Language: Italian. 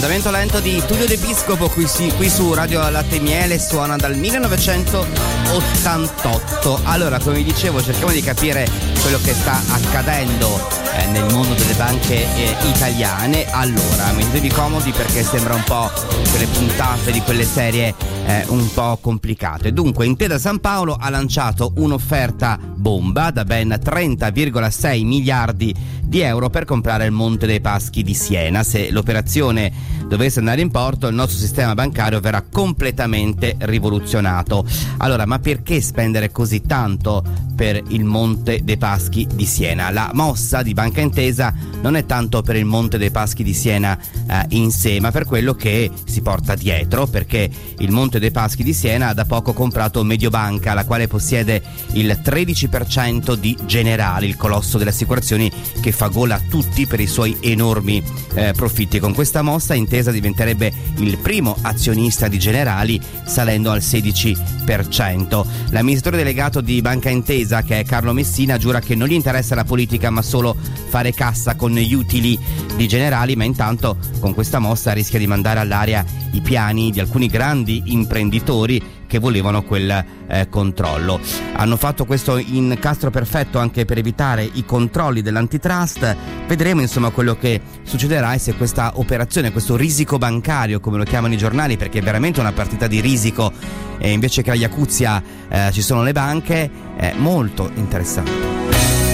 Andamento lento di Tullio De Piscopo qui su Radio Latte e Miele, suona dal 1988. Allora, come vi dicevo, cerchiamo di capire quello che sta accadendo nel mondo delle banche italiane. Allora, mettetevi comodi perché sembra un po' quelle puntate di quelle serie un po' complicate. Dunque, Intesa Sanpaolo ha lanciato un'offerta bomba da ben 30,6 miliardi di euro per comprare il Monte dei Paschi di Siena. Se l'operazione dovesse andare in porto, il nostro sistema bancario verrà completamente rivoluzionato. Allora, ma perché spendere così tanto per il Monte dei Paschi di Siena? La mossa di Banca Intesa non è tanto per il Monte dei Paschi di Siena in sé, ma per quello che si porta dietro, perché il Monte dei Paschi di Siena ha da poco comprato Mediobanca, la quale possiede il 13% di Generali, il colosso delle assicurazioni che fa gola a tutti per i suoi enormi profitti. Con questa mossa Intesa diventerebbe il primo azionista di Generali, salendo al 16%. L'amministratore delegato di Banca Intesa, che è Carlo Messina, giura che non gli interessa la politica ma solo fare cassa con gli utili di Generali, ma intanto con questa mossa rischia di mandare all'aria i piani di alcuni grandi imprenditori che volevano quel controllo. Hanno fatto questo incastro perfetto anche per evitare i controlli dell'antitrust. Vedremo insomma quello che succederà e se questa operazione, questo risico bancario come lo chiamano i giornali, perché è veramente una partita di risico, invece che la Iacuzia ci sono le banche, è molto interessante.